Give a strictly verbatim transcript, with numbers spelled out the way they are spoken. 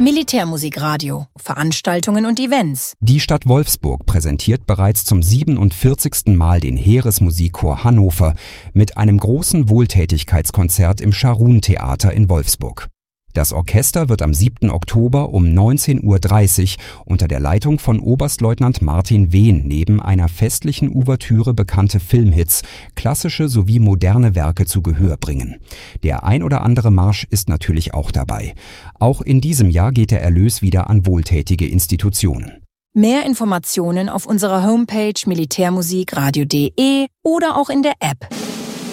Militärmusikradio, Veranstaltungen und Events. Die Stadt Wolfsburg präsentiert bereits zum siebenundvierzigsten Mal den Heeresmusikchor Hannover mit einem großen Wohltätigkeitskonzert im Scharun-Theater in Wolfsburg. Das Orchester wird am siebten Oktober um neunzehn Uhr dreißig unter der Leitung von Oberstleutnant Martin Wehn neben einer festlichen Ouvertüre bekannte Filmhits, klassische sowie moderne Werke zu Gehör bringen. Der ein oder andere Marsch ist natürlich auch dabei. Auch in diesem Jahr geht der Erlös wieder an wohltätige Institutionen. Mehr Informationen auf unserer Homepage militärmusikradio punkt de oder auch in der App.